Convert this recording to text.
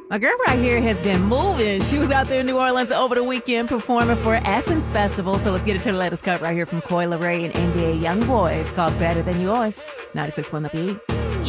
My girl right here has been moving. She was out there in New Orleans over the weekend performing for Essence Festival. So let's get into the latest cut right here from Coi Leray and NBA YoungBoy. It's called Better Than Yours. 96.1 The Beat.